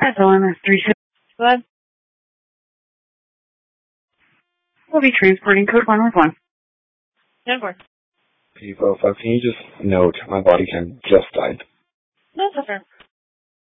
That's OMS 36. Go ahead. We'll be transporting code 111. 10-4. P-45, can you just note my body cam just died? No, it's okay.